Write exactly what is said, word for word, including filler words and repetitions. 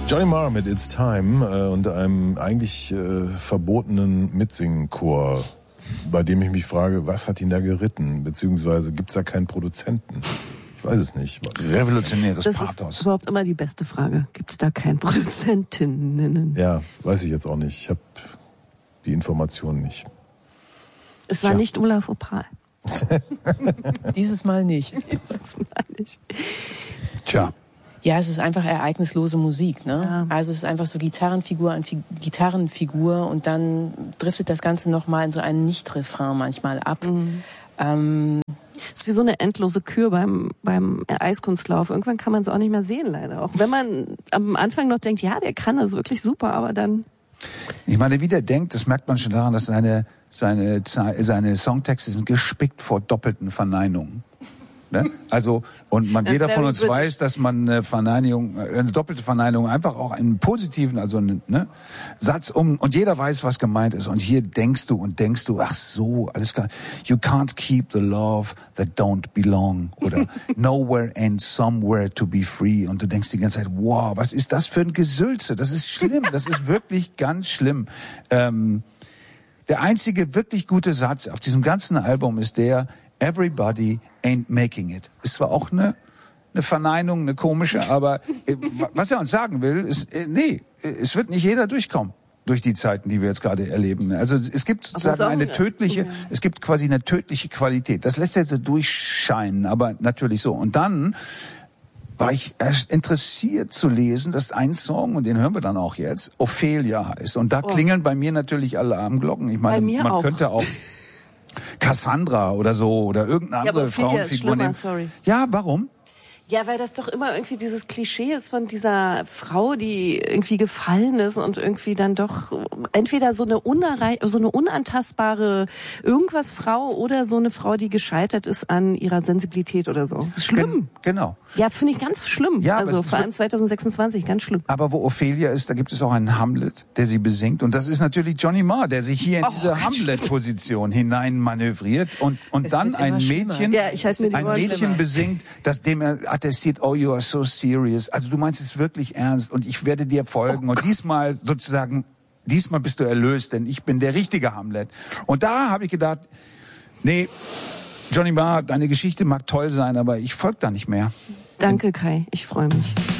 Johnny Marr mit It's Time äh, und einem eigentlich äh, verbotenen Mitsingen-Chor, bei dem ich mich frage, was hat ihn da geritten? Beziehungsweise gibt's da keinen Produzenten? Ich weiß es nicht. Revolutionäres das Pathos. Das ist überhaupt immer die beste Frage. Gibt's da keinen Produzentinnen? Ja, weiß ich jetzt auch nicht. Ich habe die Informationen nicht. Es war Tja. nicht Olaf Opal. Dieses Mal nicht. Dieses Mal nicht. Tja. Ja, es ist einfach ereignislose Musik, ne? Ja. Also es ist einfach so Gitarrenfigur an Fi- Gitarrenfigur und dann driftet das Ganze nochmal in so einen Nicht-Refrain manchmal ab. Mhm. Ähm, Es ist wie so eine endlose Kür beim, beim Eiskunstlauf. Irgendwann kann man es auch nicht mehr sehen, leider. Auch wenn man am Anfang noch denkt, ja, der kann das wirklich super, aber dann... Ich meine, wie der denkt, das merkt man schon daran, dass seine, seine, seine Songtexte sind gespickt vor doppelten Verneinungen. Ne? Also, und man, Das jeder von very uns British. weiß, dass man eine Verneinung, eine doppelte Verneinung einfach auch einen positiven, also einen, ne, Satz um, und jeder weiß, was gemeint ist. Und hier denkst du und denkst du, ach so, alles klar. You can't keep the love that don't belong. Oder nowhere and somewhere to be free. Und du denkst die ganze Zeit, wow, was ist das für ein Gesülze? Das ist schlimm. Das ist wirklich ganz schlimm. Ähm, der einzige wirklich gute Satz auf diesem ganzen Album ist der, everybody ain't making it. Ist zwar auch eine, eine Verneinung, eine komische, aber äh, was er uns sagen will, ist, äh, nee, es wird nicht jeder durchkommen durch die Zeiten, die wir jetzt gerade erleben. Also es gibt sozusagen auch, eine tödliche, ja. es gibt quasi eine tödliche Qualität. Das lässt er so durchscheinen, aber natürlich so. Und dann war ich erst interessiert zu lesen, dass ein Song, und den hören wir dann auch jetzt, Ophelia heißt. Und da Oh. klingeln bei mir natürlich Alarmglocken. Ich meine, Bei mir man auch. könnte auch Cassandra oder so oder irgendeine Ja, aber andere Ophelia ist Frauenfigur schlimmer, nehmen. sorry. Ja, warum? Ja, weil das doch immer irgendwie dieses Klischee ist von dieser Frau, die irgendwie gefallen ist und irgendwie dann doch entweder so eine unerreich, so eine unantastbare irgendwas Frau oder so eine Frau, die gescheitert ist an ihrer Sensibilität oder so. Schlimm. Gen- Genau. Ja, finde ich ganz schlimm. Ja, aber also es ist vor allem zwanzig sechsundzwanzig, ganz schlimm. Aber wo Ophelia ist, da gibt es auch einen Hamlet, der sie besingt. Und das ist natürlich Johnny Marr, der sich hier in Oh, diese ganz Hamlet-Position hinein manövriert und, und Es dann wird ein immer schlimmer. Mädchen, Ja, ich halte mir die ein Ohren Mädchen schlimmer. besingt, das dem er attestiert, oh, you are so serious. Also du meinst es wirklich ernst und ich werde dir folgen. Oh und diesmal sozusagen, diesmal bist du erlöst, denn ich bin der richtige Hamlet. Und da habe ich gedacht, nee, Johnny Marr, deine Geschichte mag toll sein, aber ich folge da nicht mehr. Danke, Kai. Ich freue mich.